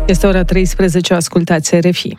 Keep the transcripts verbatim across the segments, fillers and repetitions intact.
Este ora treisprezece, ascultați R F I.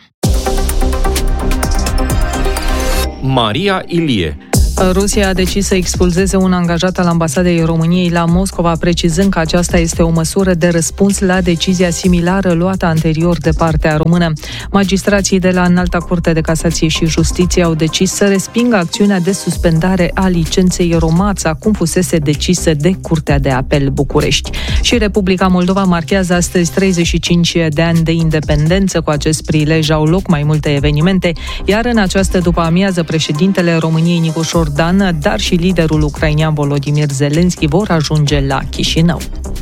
Maria Ilie. Rusia a decis să expulzeze un angajat al ambasadei României la Moscova, precizând că aceasta este o măsură de răspuns la decizia similară luată anterior de partea română. Magistrații de la Înalta Curte de Casație și Justiție au decis să respingă acțiunea de suspendare a licenței Romața, cum fusese decisă de Curtea de Apel București. Și Republica Moldova marchează astăzi treizeci și cinci de ani de independență. Cu acest prilej au loc mai multe evenimente, iar în această după-amiază președintele României Nicu Șordan, dar și liderul ucrainean Volodymyr Zelensky vor ajunge la Chișinău.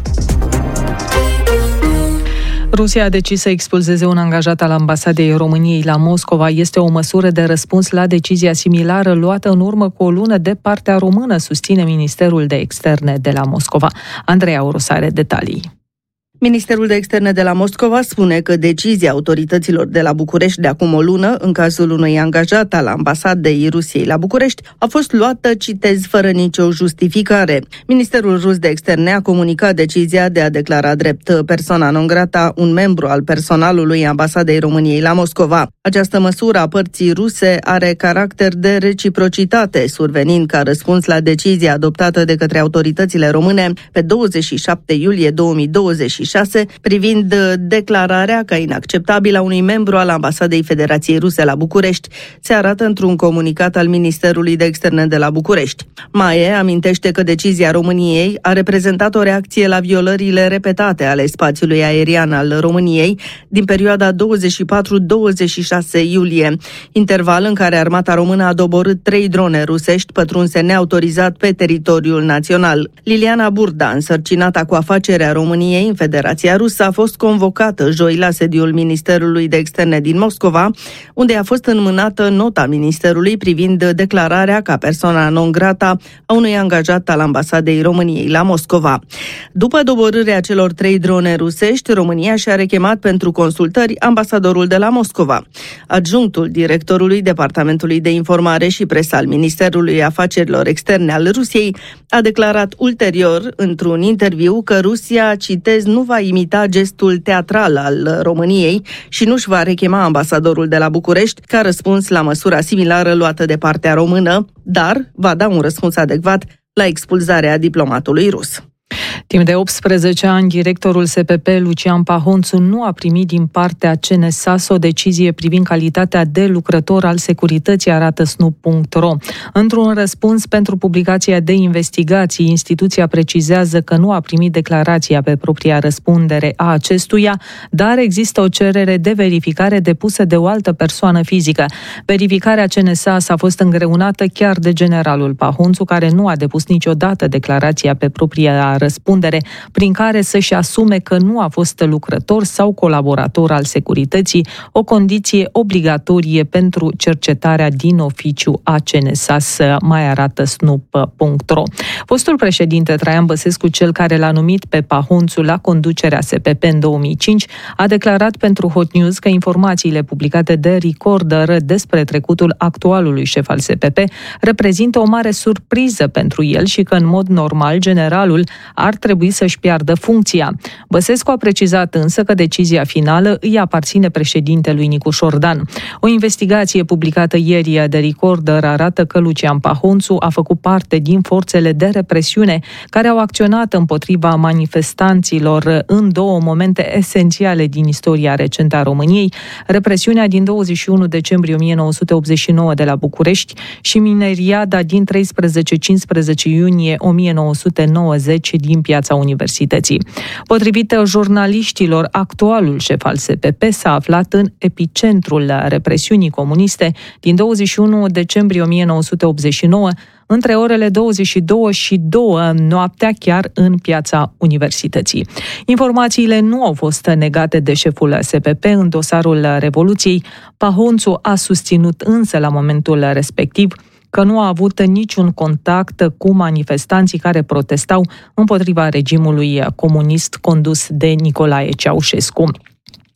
Rusia a decis să expulzeze un angajat al ambasadei României la Moscova. Este o măsură de răspuns la decizia similară luată în urmă cu o lună de partea română, susține Ministerul de Externe de la Moscova. Andrei Aurus are detalii. Ministerul de Externe de la Moscova spune că decizia autorităților de la București de acum o lună, în cazul unui angajat al ambasadei Rusiei la București, a fost luată, citez, fără nicio justificare. Ministerul rus de Externe a comunicat decizia de a declara drept persona non grata un membru al personalului ambasadei României la Moscova. Această măsură a părții ruse are caracter de reciprocitate, survenind ca răspuns la decizia adoptată de către autoritățile române pe douăzeci și șapte iulie două mii douăzeci și șase privind declararea ca inacceptabilă a unui membru al Ambasadei Federației Ruse la București, se arată într-un comunicat al Ministerului de Externe de la București. Maie amintește că decizia României a reprezentat o reacție la violările repetate ale spațiului aerian al României din perioada douăzeci și patru douăzeci și șase iulie, interval în care armata română a doborât trei drone rusești pătrunse neautorizat pe teritoriul național. Liliana Burda, însărcinată cu afacerea României în Federația Rusă, a fost convocată joi la sediul Ministerului de Externe din Moscova, unde a fost înmânată nota Ministerului privind declararea ca persona non grata a unui angajat al ambasadei României la Moscova. După doborârea celor trei drone rusești, România și-a rechemat pentru consultări ambasadorul de la Moscova. Adjunctul directorului Departamentului de Informare și Presă al Ministerului Afacerilor Externe al Rusiei a declarat ulterior, într-un interviu, că Rusia, citez, nu va imita gestul teatral al României și nu-și va rechema ambasadorul de la București ca răspuns la măsura similară luată de partea română, dar va da un răspuns adecvat la expulzarea diplomatului rus. Timp de optsprezece ani, directorul S P P, Lucian Pahonțu, nu a primit din partea C N S A S o decizie privind calitatea de lucrător al securității, arată S N U P punct R O. Într-un răspuns pentru publicația de investigații, instituția precizează că nu a primit declarația pe propria răspundere a acestuia, dar există o cerere de verificare depusă de o altă persoană fizică. Verificarea C N S A S a fost îngreunată chiar de generalul Pahonțu, care nu a depus niciodată declarația pe propria răspundere, prin care să-și asume că nu a fost lucrător sau colaborator al securității, o condiție obligatorie pentru cercetarea din oficiu a C N S A S, mai arată S N U P punct R O. Fostul președinte Traian Băsescu, cel care l-a numit pe Pahonțu la conducerea S P P în două mii cinci, a declarat pentru Hot News că informațiile publicate de Recorder despre trecutul actualului șef al S P P reprezintă o mare surpriză pentru el și că, în mod normal, generalul ar trebui să-și piardă funcția. Băsescu a precizat însă că decizia finală îi aparține președintelui Nicu Șordan. O investigație publicată ieri de Recorder arată că Lucian Pahonțu a făcut parte din forțele de represiune care au acționat împotriva manifestanților în două momente esențiale din istoria recentă a României, represiunea din douăzeci și unu decembrie o mie nouă sute optzeci și nouă de la București și mineriada din treisprezece cincisprezece iunie o mie nouă sute nouăzeci din Piața Universității. Potrivit jurnaliștilor, actualul șef al S P P s-a aflat în epicentrul represiunii comuniste din douăzeci și unu decembrie o mie nouă sute optzeci și nouă, între orele douăzeci și două și două noaptea, chiar în Piața Universității. Informațiile nu au fost negate de șeful S P P în dosarul Revoluției. Pahonțu a susținut însă la momentul respectiv că nu a avut niciun contact cu manifestanții care protestau împotriva regimului comunist condus de Nicolae Ceaușescu.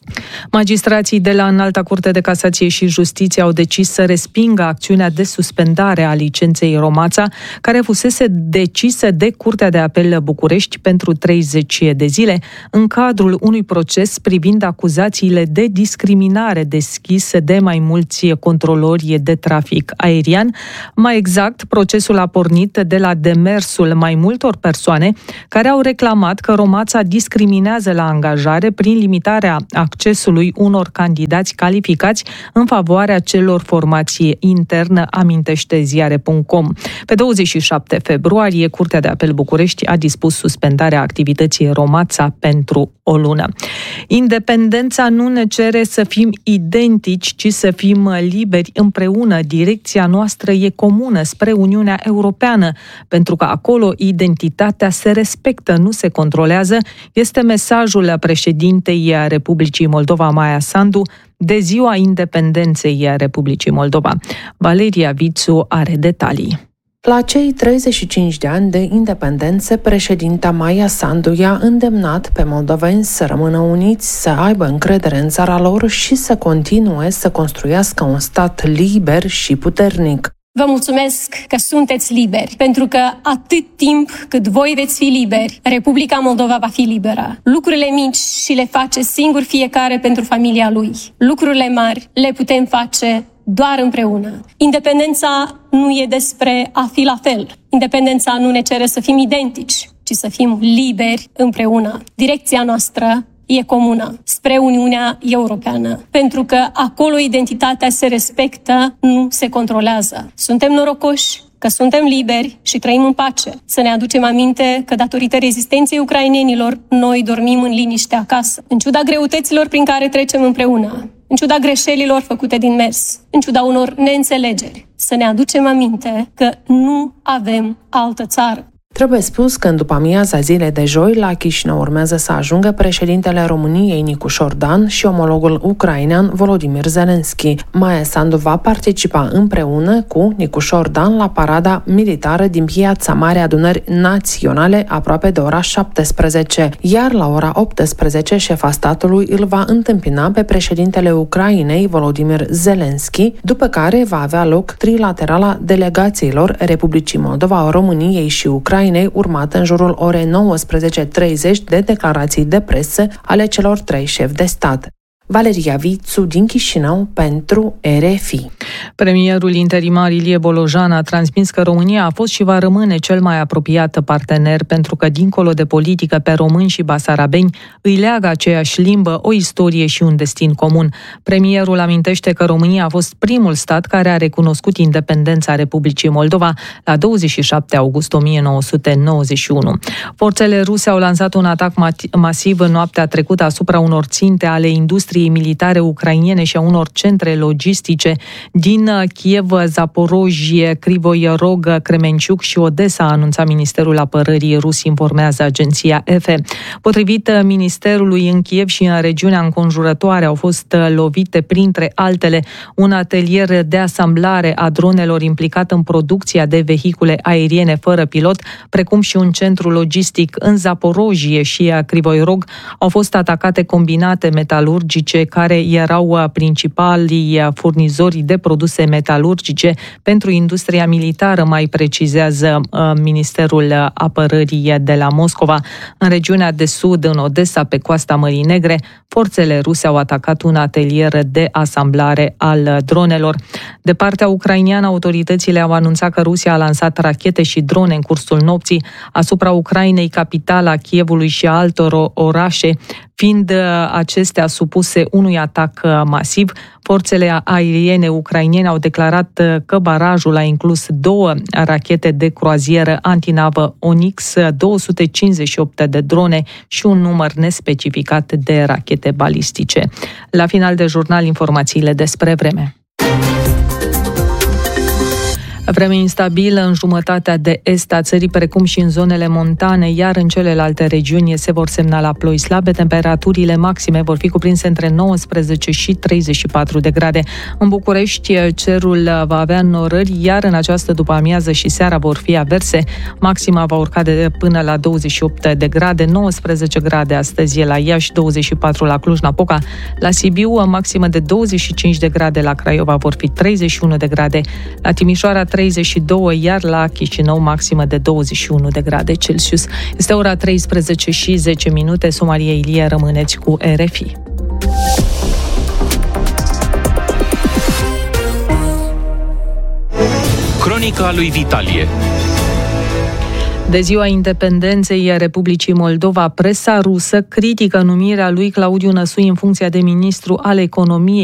Magistrații de la Înalta Curte de Casație și Justiție au decis să respingă acțiunea de suspendare a licenței Romața, care fusese decisă de Curtea de Apel București pentru treizeci de zile, în cadrul unui proces privind acuzațiile de discriminare deschise de mai mulți controlori de trafic aerian. Mai exact, procesul a pornit de la demersul mai multor persoane care au reclamat că Romața discriminează la angajare prin limitarea accesului unor candidați calificați în favoarea celor formație internă, amintește ziare punct com. Pe douăzeci și șapte februarie, Curtea de Apel București a dispus suspendarea activității Romața pentru o lună. Independența nu ne cere să fim identici, ci să fim liberi împreună. Direcția noastră e comună spre Uniunea Europeană, pentru că acolo identitatea se respectă, nu se controlează, este mesajul președintei Republicii Moldova, Maia Sandu, de ziua independenței Republicii Moldova. Valeria Vițu are detalii. La cei treizeci și cinci de ani de independență, președinta Maia Sandu i-a îndemnat pe moldoveni să rămână uniți, să aibă încredere în țara lor și să continue să construiască un stat liber și puternic. Vă mulțumesc că sunteți liberi, pentru că atât timp cât voi veți fi liberi, Republica Moldova va fi liberă. Lucrurile mici și le face singur fiecare pentru familia lui. Lucrurile mari le putem face doar împreună. Independența nu e despre a fi la fel. Independența nu ne cere să fim identici, ci să fim liberi împreună. Direcția noastră e comună spre Uniunea Europeană, pentru că acolo identitatea se respectă, nu se controlează. Suntem norocoși că suntem liberi și trăim în pace. Să ne aducem aminte că datorită rezistenței ucrainenilor, noi dormim în liniște acasă. În ciuda greutăților prin care trecem împreună, în ciuda greșelilor făcute din mers, în ciuda unor neînțelegeri, să ne aducem aminte că nu avem altă țară. Trebuie spus că în după-amiaza zilei de joi, la Chișinău urmează să ajungă președintele României Nicușor Dan și omologul ucrainean Volodymyr Zelensky. Maia Sandu va participa împreună cu Nicușor Dan la parada militară din Piața Mare Adunări Naționale, aproape de ora șaptesprezece, iar la ora optsprezece șefa statului îl va întâmpina pe președintele Ucrainei Volodymyr Zelensky, după care va avea loc trilaterala delegațiilor Republicii Moldova, României și Ucrainei, urmată în jurul orei nouăsprezece treizeci de declarații de presă ale celor trei șefi de stat. Valeria Vițu din Chișinău pentru R F I. Premierul interimar Ilie Bolojan a transmis că România a fost și va rămâne cel mai apropiat partener, pentru că, dincolo de politică, pe români și basarabeni îi leagă aceeași limbă, o istorie și un destin comun. Premierul amintește că România a fost primul stat care a recunoscut independența Republicii Moldova la douăzeci și șapte august o mie nouă sute nouăzeci și unu. Forțele ruse au lansat un atac masiv în noaptea trecută asupra unor ținte ale industriei militare ucrainene și a unor centre logistice din Kiev, Zaporojie, Krivoi Rog, Kremenciuc și Odessa, a anunțat Ministerul Apărării rus, informează agenția E F E. Potrivit Ministerului, în Kiev și în regiunea înconjurătoare au fost lovite, printre altele, un atelier de asamblare a dronelor implicat în producția de vehicule aeriene fără pilot, precum și un centru logistic. În Zaporojie și Krivoi Rog au fost atacate combinate metalurgice care erau principalii furnizori de produse metalurgice pentru industria militară, mai precizează Ministerul Apărării de la Moscova. În regiunea de sud, în Odessa, pe coasta Mării Negre, forțele ruse au atacat un atelier de asamblare al dronelor. De partea ucraineană, autoritățile au anunțat că Rusia a lansat rachete și drone în cursul nopții asupra Ucrainei, capitala Kievului și a altor orașe, fiind acestea supuse unui atac masiv. Forțele aeriene ucrainene au declarat că barajul a inclus două rachete de croazieră antinavă Onyx, două sute cincizeci și opt de drone și un număr nespecificat de rachete balistice. La final de jurnal, informațiile despre vreme. Vreme instabilă în jumătatea de est a țării, precum și în zonele montane, iar în celelalte regiuni se vor semnala ploi slabe. Temperaturile maxime vor fi cuprinse între nouăsprezece și treizeci și patru de grade. În București, cerul va avea norări, iar în această după-amiază și seara vor fi averse. Maxima va urca de până la douăzeci și opt de grade, nouăsprezece grade astăzi la Iași, douăzeci și patru la Cluj-Napoca. La Sibiu, maximă de douăzeci și cinci de grade, la Craiova vor fi treizeci și unu de grade, la Timișoara treizeci și doi, iar la Chișinău maximă de douăzeci și unu de grade Celsius. Este ora treisprezece și zece minute. Maria Ilie, rămâneți cu R F I. Cronica lui Vitalie. De ziua independenței Republicii Moldova, presa rusă critică numirea lui Claudiu Năsui în funcția de ministru al economiei